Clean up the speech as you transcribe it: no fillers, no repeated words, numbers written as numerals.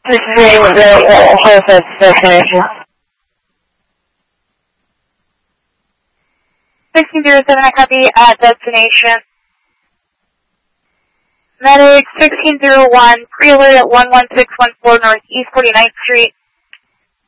This is the Hillside destination. 1607, I copy at destination. Medic 1601, pre-alert at 11614 Northeast 49th Street.